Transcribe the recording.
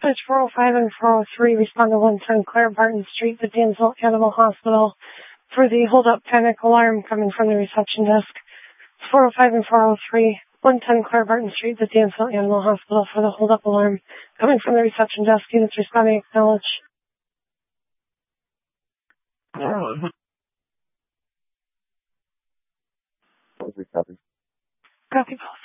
Dispatch 405 and 403, respond to 110 Claire Barton Street, the Dansville Animal Hospital, for the hold-up panic alarm coming from the reception desk. 405 and 403, 110 Claire Barton Street, the Dansville Animal Hospital, for the hold-up alarm coming from the reception desk. Units responding, acknowledge. Copy. Copy, boss.